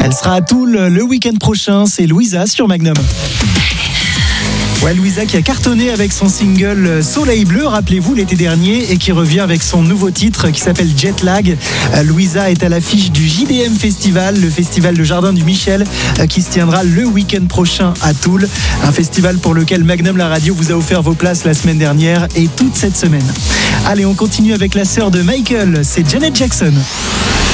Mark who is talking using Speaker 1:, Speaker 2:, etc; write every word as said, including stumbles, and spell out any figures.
Speaker 1: Elle sera à Toul le week-end prochain. C'est Louisa sur Magnum. Ouais, Louisa qui a cartonné avec son single Soleil Bleu, rappelez-vous, l'été dernier, et qui revient avec son nouveau titre qui s'appelle Jet Lag. Euh, Louisa est à l'affiche du J D M Festival, le festival de Jardin du Michel, euh, qui se tiendra le week-end prochain à Toul. Un festival pour lequel Magnum la radio vous a offert vos places la semaine dernière et toute cette semaine. Allez, on continue avec la sœur de Michael, c'est Janet Jackson.